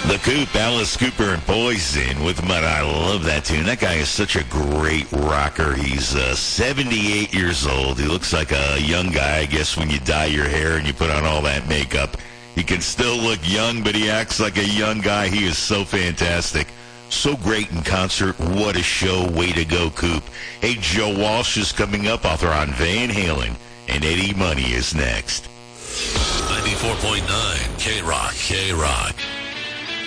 The Coop, Alice Cooper and Poison with Mud. I love that tune. That guy is such a great rocker. He's 78 years old. He looks like a young guy, I guess, when you dye your hair and you put on all that makeup. He can still look young, but he acts like a young guy. He is so fantastic. So great in concert. What a show. Way to go, Coop. Hey, Joe Walsh is coming up, author on Van Halen, and Eddie Money is next. 94.9 K-Rock, K-Rock.